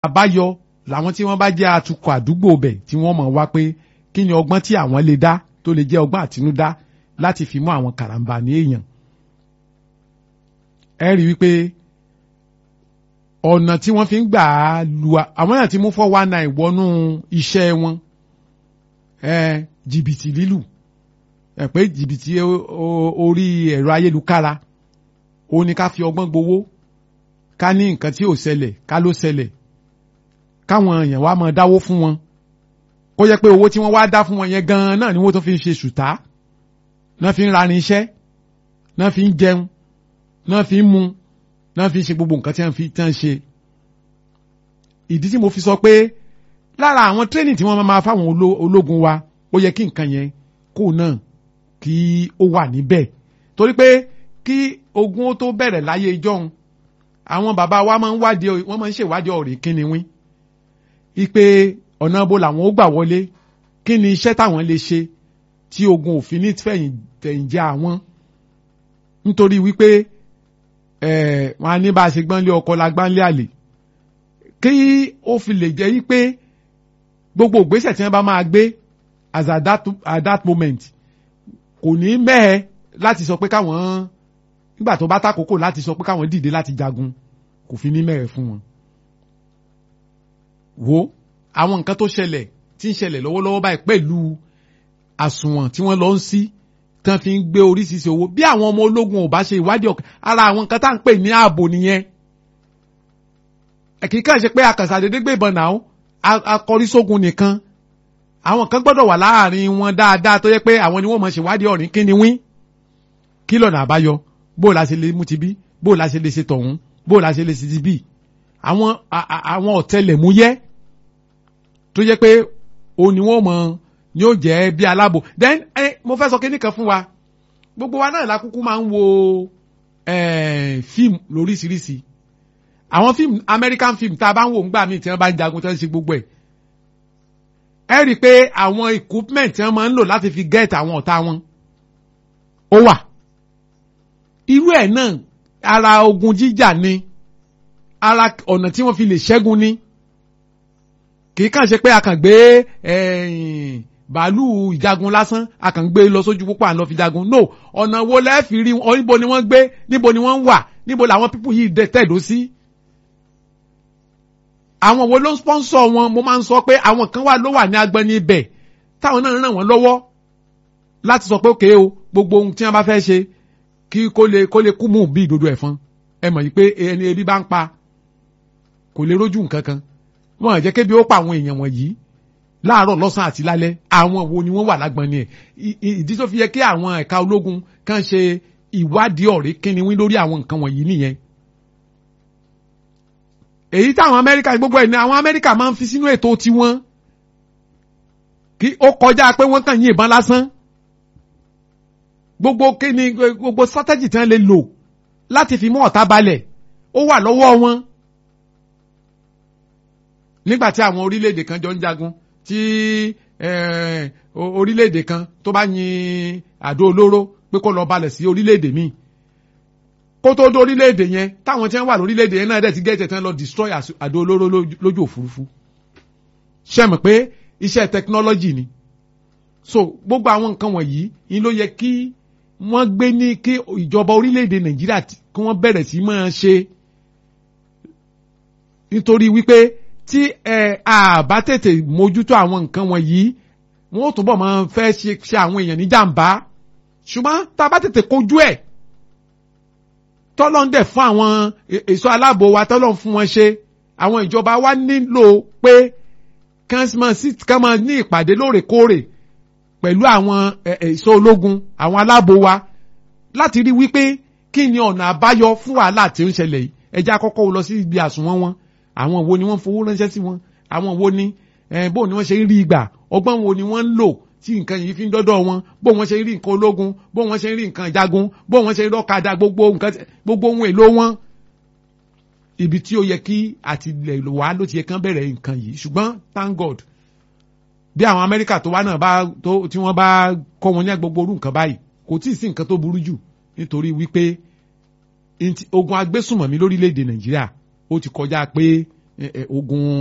àbáyọ làwọn tí wọ́n bá jẹ́ atukọ̀ àdúgbò bẹ̀ tí wọ́n mọ̀ wá pé kí ni ọgbọ́n tí àwọn lè dá tó lè jẹ́ ọgbọ́n àtinúdá láti fi mú àwọn karambà ní èèyàn. ẹ rí wípé ọ̀nà tí wọ́n fi ń gbà á lu àwọn náà ti mú 419 wọnú iṣẹ́ wọn. Jìbìtì lílù pé jìbìtì orí ẹ̀rọ ayélujára ó ní ká fi ọgbọ́n gbowó ká ní nǹkan tí ò ṣẹlẹ̀ ká ló ṣẹlẹ̀ káwọn èèyàn wá máa dáwó fún wọn kó jẹ́ pé owó tí wọ́n wá dá fún wọn yẹn gan-an náà ni wọ́n tó fi ń ṣe ṣùtá náà fi ń rarin iṣẹ́ náà fi ń jẹun náà fi ń mu náà fi ń ṣe gbogbo nǹkan tí wọ́n fi tán ṣe. ìdí tí mo fi sọ pé lára àwọn training tí wọ́n máa fáwọn ológun wa ó yẹ kí nǹkan yẹn kó náà kí ó wà níbẹ̀ torí pé kí ogun ó tó bẹ̀rẹ̀ láyé ìjọ́un àwọn bàbá wa máa ń ṣèwádìí ọ̀rẹ́ kíni wín ipe ọ̀nà bó làwọn ó gbà wọlé kí ni iṣẹ́ táwọn lè ṣe tí ogun òfin ní fẹ̀yìnjẹ́ àwọn nítorí wípé wọn á ní bá a ṣe gbọ́nlé ọkọ la gbọ́nlé àlè kí ó fi lè jẹ́ wípé gbogbo ìgbésẹ̀ tí wọ́n bá máa gbé as at that moment kò ní mẹ́ẹ̀ láti sọ pé káwọn nígbà tó bá tákòókò láti sọ pé káwọn dìde láti jagun kò fi ní mẹ́ẹ̀ fún wọn. Wo àwọn nǹkan tó ṣẹlẹ̀ tí ń ṣẹlẹ̀ lọ́wọ́lọ́wọ́ báyìí pẹ̀lú àsùnwọ̀n tí wọ́n lọ ń sí tán fi ń gbé oríṣiríṣi owó bí àwọn ọmọ ológun ò bá ṣe ìwádìí ara àwọn nǹkan tá à ń pè ní ààbò nìyẹn. Kìí ṣe pé akànṣà dédé gbé ìbọn náà akọrí sógun nìkan àwọn kan gbọ́dọ̀ wà láàrin wọn dáadáa tó yẹ pé àwọn ni wọ́n mọ̀ ṣèwádìí ọ̀rìn kí ni wín kí lọ́nà àbáyọ bó la ṣe lè mú ti bí bó la ṣe lè ṣe tọ̀hún bó la ṣe lè ṣe ti bí àwọn ọ̀tẹlẹ̀múyẹ́ tó jẹ́ pé òun ni wọ́n mọ̀ ni ó jẹ́ bí aláàbò then mo fẹ́ sọ kí nìkan fún wa gbogbo wa náà la kúkú máa ń wo fíìmù lóríṣiríṣi àwọn fíìmù American film tá a bá ń wò ńgbà míì tí wọ́n bá ń jagun tí wọ́n ń ṣe gbogbo ẹ̀ ẹ rí i pé àwọn equipment tí wọ́n máa ń lò láti fi get àwọn ọ̀tá wọn ó wà irú ẹ̀ náà ara ogun jíjà ni ara ọ̀nà tí wọ́n fi lè ṣẹ́gun ni kì í kàn ṣe pé a kàn gbé bàálù ìjagun lásán a kàn gbé lọ sójú púpọ̀ à ń lọ fi jagun no ọ̀nà wo lẹ́ẹ̀ fi rí níbo ni wọ́n gbé níbo ni wọ́n wà níbo làwọn pípù yìí tẹ̀dó sí àwọn wo ló ń sponsor wọn mo máa ń sọ pé àwọn kan wà ló wà ní agbẹni ibẹ̀ táwọn náà ràn wọ́n lọ́wọ́ láti sọ pé òkè o gbogbo ohun tí wọ́n bá fẹ́ ṣe kí kó lè kú mú bí ìdodo ẹ̀fọn ẹ mọ̀ yìí pé ẹni ebi bá ń pa kò lè rójú nǹkan kan wọ́n jẹ́ kébi ó pa àwọn èèyàn wọ̀nyí láàárọ̀ lọ́sàn àti lálẹ́ àwọn wo ni wọ́n wà lágbọ̀nni ẹ̀ ìdí tó fi yẹ kí àwọn ẹ̀ka ológun kan ṣe ìwádìí ọ̀rẹ́ kíni wí lórí àwọn nǹkan wọ̀nyí nìyẹn èyí táwọn Amẹ́ríkà gbogbo ẹ̀ ní àwọn Amẹ́ríkà máa ń fi sínú ètò tiwọn kí ó kọjá pé wọ́n kàn yín ìbọn lásán gbogbo strategy tí wọ́n lè lò láti fi mú ọ̀tá balẹ̀ ó wà lọ́wọ́ wọn nígbà tí àwọn orílẹ̀-èdè kan jọ ń jagun tí orílẹ̀-èdè kan tó bá yin àdó olóró pé kó lọ balẹ̀ sí orílẹ̀-èdè míì kó tó dé orílẹ̀-èdè yẹn táwọn tí wọ́n wà lórílẹ̀-èdè yẹn náà dẹ̀ ti gẹ́tẹ̀ tán lọ destroy àdó olóró lójú òfurufú ṣe mọ̀ pé iṣẹ́ technology ni so gbogbo àwọn nǹkan wọ̀nyí ni ló yẹ kí wọ́n gbé ní kí ìjọba orílẹ̀-èdè Nàìjíríà kí wọ́n bẹ̀rẹ̀ sí máa ṣe nítorí wípé tí a bá tètè mójútó àwọn nǹkan wọ̀nyí wọ́n ó túbọ̀ máa fẹ́ ṣe àwọn èèyàn ní jàǹbá ṣùgbọ́n tá a bá tètè kojú ẹ̀ tọ́lọ́n dẹ̀ fún àwọn èso aláàbò wa tọ́lọ́n fún wọn ṣe àwọn ìjọba wa nílò pé kán máa ní ìpàdé lóòrèkóòrè pẹ̀lú àwọn èso ológun àwọn aláàbò wa láti rí wípé kí ni ọ̀nà àbáyọ fún wàhálà tí ó ń ṣẹlẹ̀ yìí ẹja kọ́kọ́ lọ sí ibi àsùnwọ̀n wọn àwọn wo ni wọ́n fowó ránṣẹ́ sí wọn àwọn wo ni bó ni wọ́n ṣe ń rí ìgbà ọgbọ́n wo ni wọ́n ń lò tí nǹkan yìí fi ń dọ́dọ̀ wọn bó wọ́n ṣe ń rí nǹkan ológun bó wọ́n ṣe ń rí nǹkan ìjagun bó wọ́n ṣe ń rọ́kadà gbogbo ohun èlò wọn ibi tí ó yẹ kí àtìlẹ̀ wá ló ti yẹ kán bẹ̀rẹ̀ nǹkan yìí ṣùgbọ́n thank God bí àwọn Amẹ́ríkà tó wá náà tí wọ́n bá kọ́ wọn ní gbogbo orú nǹkan báyìí kò tí ì sí nǹkan tó burú jù nítorí wípé ogun agbésùnmọ̀mí lórílẹ̀‐èdè Nàìjíríà ó ti kọjá pé ogun